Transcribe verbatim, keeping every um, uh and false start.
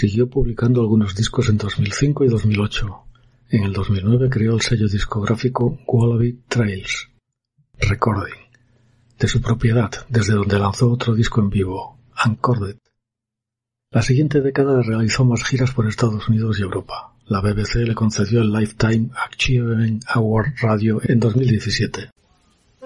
Siguió publicando algunos discos en dos mil cinco y dos mil ocho. En el dos mil nueve creó el sello discográfico Wallaby Trails Recording, de su propiedad, desde donde lanzó otro disco en vivo, Uncorded. La siguiente década realizó más giras por Estados Unidos y Europa. La B B C le concedió el Lifetime Achievement Award Radio en dos mil diecisiete.